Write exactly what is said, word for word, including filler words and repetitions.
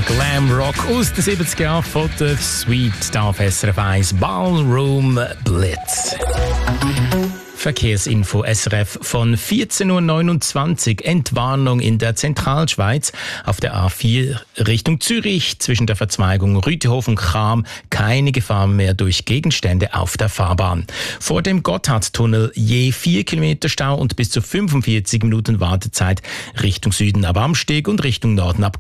Glam Rock aus den siebziger Jahren von der Sweet da auf S R F eins Ballroom Blitz. Verkehrsinfo S R F von vierzehn Uhr neunundzwanzig. Entwarnung in der Zentralschweiz auf der A vier Richtung Zürich zwischen der Verzweigung Rütehof und Cham. Keine Gefahr mehr durch Gegenstände auf der Fahrbahn. Vor dem Gotthardtunnel je vier Kilometer Stau und bis zu fünfundvierzig Minuten Wartezeit Richtung Süden ab Amsteg und Richtung Norden ab